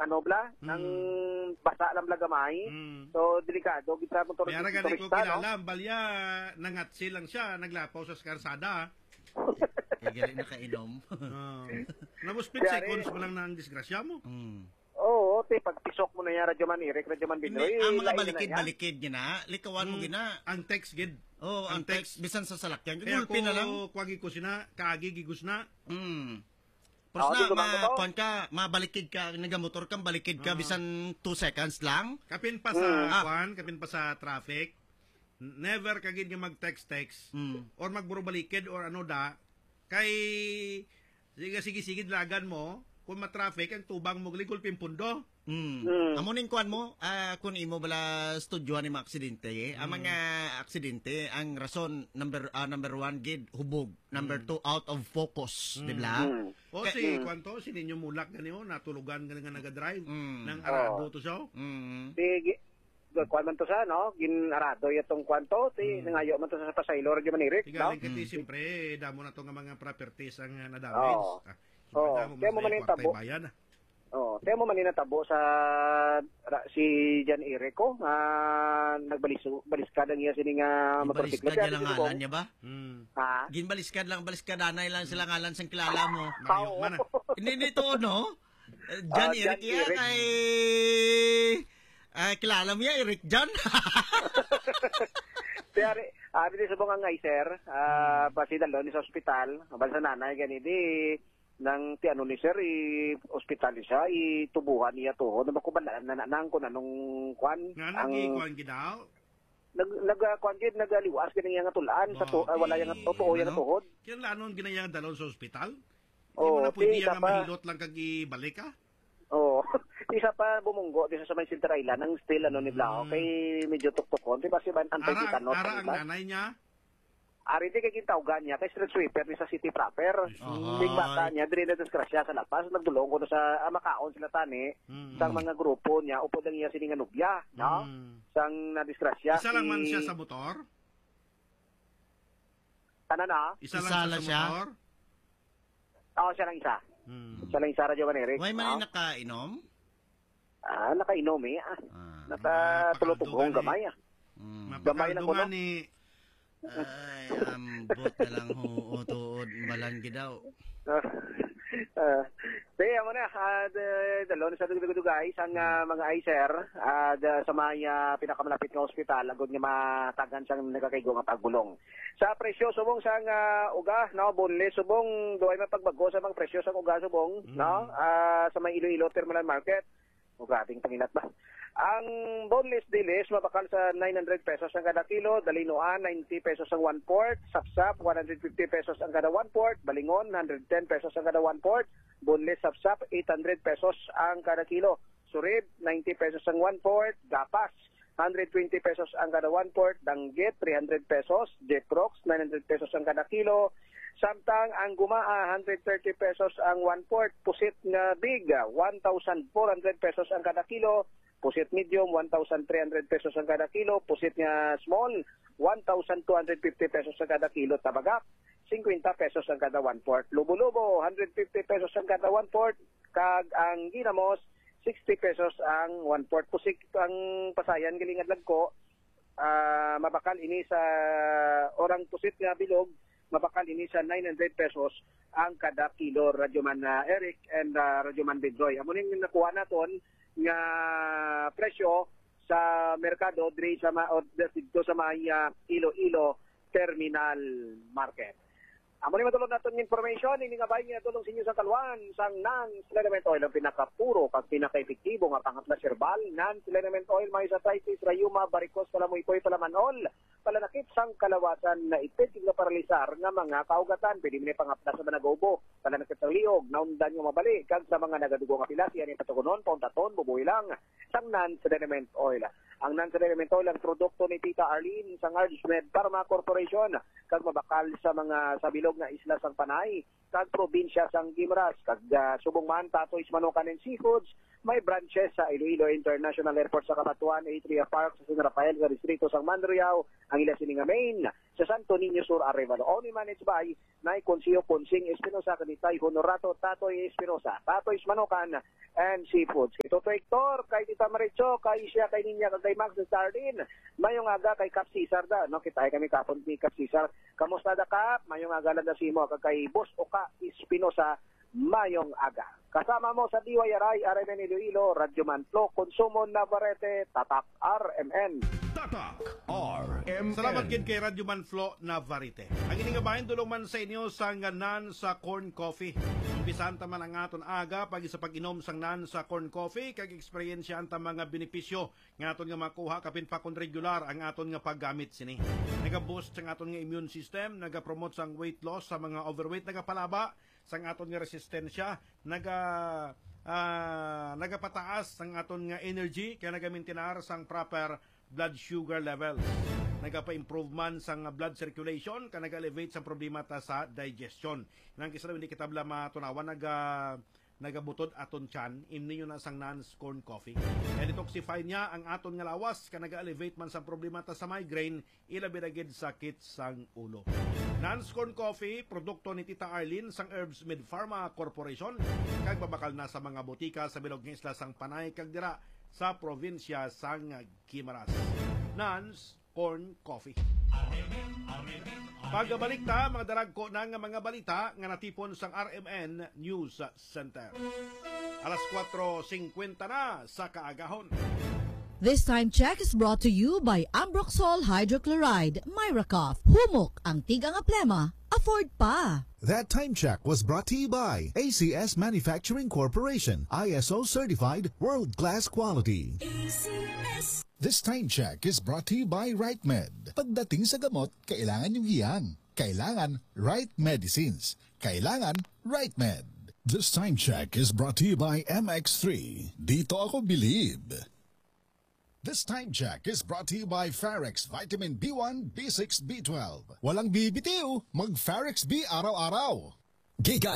ng basa lang lagamay. So delikado gid sa motor. Kaya gani ko kilala, balya nangatsil lang siya, naglapaw sa karsada. Kaya nakainom. Namuspit seconds mo lang na ang disgrasya mo. Oo, pagpisok mo na yan, Radyo Manirik, Radyo Man Binoy. Ang mga balikid-balikid gina, likawan mo gina. Ang text gid. Oh, ang text bisan sa salakyan. Kaya Gulpi na lang. Kuwagi ko sina, kaagi gigos na. Pros kuan ka, mabalikid ka, nagamotor kang balikid ka bisan 2 seconds lang. Kapin pa sa kapin pa sa traffic. Never kagid nga mag-text or magburo balikid or ano da kay sige lagan mo kung ma-traffic ang tubang mo gligol pimpundo. Amo ning kuan mo kun imo bala studyohan ni mga aksidente, ang mga aksidente ang rason number 1 gid hubog, number 2 out of focus, di ba? O si kwanto si ninyo mulak ganio natulugan nga naga-drive nang arado to so. Sige. Kuan man to sa no, ginarado itong kwanto ti nangayo man to sa pasaylo Radyo Manirik. Tigaling kiti siyempre damo na to nga mga properties ang nadamage. Kaya mo man tabo. Kaya mo man tabo sa si Jan Erico nagbaliskad ang iya sini nga motorsiklo niya lang ngalan niya ba? Ginbaliskad baliskadanay lang sila ngalan sang kilala mo. Mana? Hindi to no. Jan Eric yan ay kilala mo ya Eric Jan. Kaya di subong ang sir, pasidalo ni sa ospital, abal sa nanay ganidi nang ti ano ni sir ospital siya itubuhan niya to na makubalaan na nang kun anong kwan ang kuan gidaw nagkuan gid nagaliwas gid nga tulaan sa wala yang totoo yang tuhod kinlanon ginayang dalon sa ospital mo na pwede nga mahilot lang kag ibalik ka. Isa pa bumunggo di sa may Center Island ang still ano ni Blao kay medyo tuktukon di ba si ban antay kitanot ara ang nanay niya. Ari di kay gintawgan niya kay street sweeper ni sa city proper. Big bata niya diri na disgrasya sa lapas nagdulong ko sa makaon sila tani sang mga grupo niya upod ang iya sini nga nobya, no? Sang na disgrasya. Isa lang man siya sa motor? Ano na? Isa lang siya sa motor? Siya lang isa. Siya lang isa Radyo Manirik. May man nakainom? Nakainom nakatulutugong gamay gamay lang ko no. Ay, ambot na lang tuod malangi daw. Kaya mo na, dalon sa dugay sang mga ICER sa may pinakamalapit nga ospital, agod nga matagan siyang nagakaigo nga paggulong. Sa presyo, subong sang uga, no, boneless, subong, doay mapagbago sa mga presyo sang uga, subong, no, sa may Iloilo Terminal Market. Uga, ating pangilat ba? Ang boneless dilis, mabakal sa 900 pesos ang kada kilo, dalinuan, 90 pesos ang 1/4, sapsap, 150 pesos ang kada 1/4, balingon, 110 pesos ang kada 1/4, boneless sapsap, 800 pesos ang kada kilo, surib, 90 pesos ang 1/4, gapas, 120 pesos ang kada 1/4, danggit, 300 pesos, jeprox, 900 pesos ang kada kilo, samtang ang gumaa, 130 pesos ang 1/4, pusit na big, 1,400 pesos ang kada kilo, pusit medium, 1,300 pesos ang kada kilo. Pusit nga small, 1,250 pesos ang kada kilo. Tabagak, 50 pesos ang kada 1/4. Lubo-lubo, 150 pesos ang kada 1/4. Kag ang ginamos, 60 pesos ang 1/4. Pusik ang pasayan, gilingad lagko. Mabakal ini sa orang pusit nga bilog, mabakal ini sa 900 pesos ang kada kilo. Radyoman Eric and Radyoman Bedroy. Amunin yung nakuha naton nga presyo sa merkado diri sa dito sa may Iloilo Terminal Market. Amo ni matulog naton information ini nga bay nga tulong sa inyo sa kalwan sang non-selenament oil ang pinakapuro kag pinaka-epektibo nga pangatlas herbal non-selenament oil may sa arthritis, rayuma, varicose, palamuipoy, palamanol, palanakit sang kalawasan na ipit nga paralisar nga mga kaugatan pwede mi pangaplas sa managobo, palanakit sa liog, naundan nga mabalik kag sa mga nagadugo nga pilas yan ipatugunon, pauntaton, bubuhay lang sang non-selenament oil. ang non-sacramental ang produkto ni Tita Arlene sa Med Pharma Corporation kag mabakal sa mga sabilog na isla sang Panay kag probinsya sang Guimaras kag subong man Tatoy's Manukan and Seafoods may branches sa Iloilo International Airport sa Cabanatuan, Atria Park sa San Rafael sa distrito sang Manriao, ang ila sininga main sa Santo Niño Sur Arevalo. Only managed by Nay Consiyo Ponsing Espinosa kanitay Honorato Tatoy Espinosa, Tatoy's Manukan and Seafoods. Ito to Hector, kay Tita Maricho, kay siya, kay Ninya, kay Max Sardin. Mayong aga kay Cap Cesar da, no? Kita kami kapon ni Cap Cesar. Kamusta da Cap? Mayong aga lang da simo kay Boss Oka Espinosa. Mayong aga. Kasama mo sa DYRI, RMN Iloilo, Radyo Manflo, Consumo Navarrete, Tatak RMN. Tatak RMN. Salamat gid kay Radyo Manflo Navarrete. Ang iningabahin tulong man sa inyo sang nan sa corn coffee. Umpisan ta man ang aton aga pag sa pag-inom sang nan sa corn coffee kag eksperyensya ta mga benepisyo nga aton nga makuha kapin pa kon regular ang aton nga paggamit sini. Naga-boost sang aton nga immune system, naga-promote sang weight loss sa mga overweight, nagapalaba sang aton nga resistensya, nagapataas sang aton nga energy kaya nagamintinar sang proper blood sugar levels. Nagapa-improve man sang blood circulation kaya nag-elevate sang problema ta sa digestion. Nang kisalaw hindi kitabla matunawan nagabutod aton tiyan imni na sang non-corn coffee. Kaya detoxify niya ang aton nga lawas kaya nag-elevate man sang problema ta sa migraine ilabi na gid sakit sang ulo. Non-corn coffee, produkto ni Tita Arlene sang Herbs Med Pharma Corporation kag babakal na sa mga botika sa bilog nga isla sang Panay kag dira sa probinsya sang Guimaras. Non-corn coffee. Pagbalik ta, mga daragko ng mga balita nga natipon sang RMN News Center. Alas 4:50 na sa kaagahon. This time check is brought to you by Ambroxol Hydrochloride, Myracoff. Humok ang tigang aplema, afford pa. That time check was brought to you by ACS Manufacturing Corporation, ISO certified world-class quality. ACS. This time check is brought to you by RightMed. Pagdating sa gamot, kailangan yung iyan. Kailangan right medicines. Kailangan RightMed. This time check is brought to you by MX3. Dito ako believe. This time check is brought to you by Farex Vitamin B1, B6, B12. Walang bibitiw, mag Farex B araw-araw. Giga